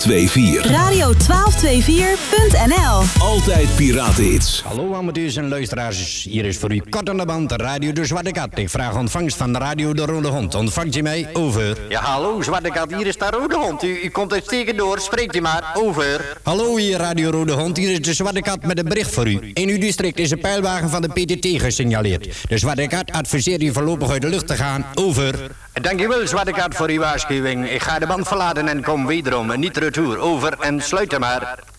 1224. Radio1224.nl. Altijd piratenhits. Hallo amateurs en luisteraars, hier is voor u kort aan de band de Radio de Zwarte Kat. Ik vraag ontvangst van de Radio de Rode Hond. Ontvangt u mij? Over. Ja, hallo Zwarte Kat, hier is de Rode Hond. U komt uitstekend door, spreekt u maar. Over. Hallo hier Radio Rode Hond, hier is de Zwarte Kat met een bericht voor u. In uw district is een pijlwagen van de PTT gesignaleerd. De Zwarte Kat adviseert u voorlopig uit de lucht te gaan. Over. Dankjewel Zwarte Kat voor uw waarschuwing. Ik ga de band verlaten en kom wederom niet retour. Over en sluit hem maar.